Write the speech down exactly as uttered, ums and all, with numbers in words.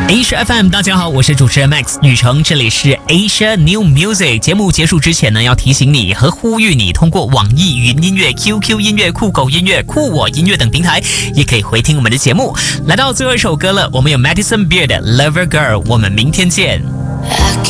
Asia F M， 大家好，我是主持人 Max 女成，这里是 Asia New Music。节目结束之前呢，要提醒你和呼吁你，通过网易云音乐、Q Q 音乐、酷狗音乐、酷我音乐等平台，也可以回听我们的节目。来到最后一首歌了，我们有 Madison Beer 的 Lover Girl， 我们明天见。